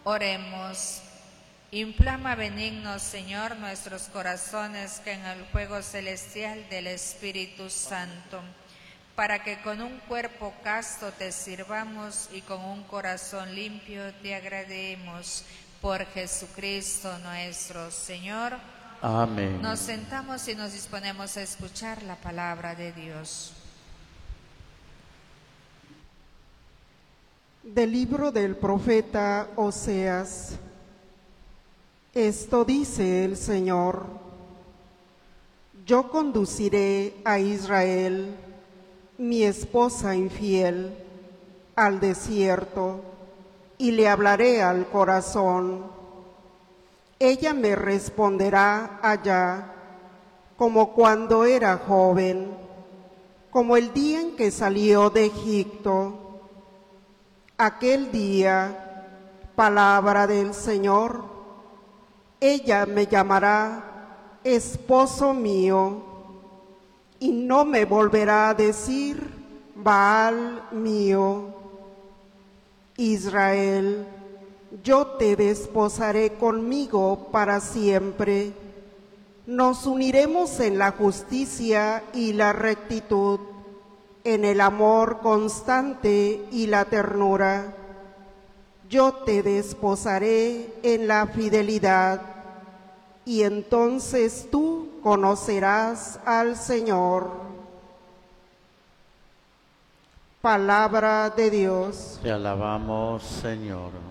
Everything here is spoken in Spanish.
Oremos. Inflama benigno, Señor, nuestros corazones que en el fuego celestial del Espíritu Santo, para que con un cuerpo casto te sirvamos y con un corazón limpio te agrademos. Por Jesucristo nuestro Señor. Amén. Nos sentamos y nos disponemos a escuchar la palabra de Dios. Del libro del profeta Oseas. Esto dice el Señor: yo conduciré a Israel, mi esposa infiel, al desierto, y le hablaré al corazón. Ella me responderá allá, como cuando era joven, como el día en que salió de Egipto. Aquel día, palabra del Señor, ella me llamará esposo mío, y no me volverá a decir Baal mío. Israel, yo te desposaré conmigo para siempre. Nos uniremos en la justicia y la rectitud, en el amor constante y la ternura. Yo te desposaré en la fidelidad, y entonces tú conocerás al Señor. Palabra de Dios. Te alabamos, Señor.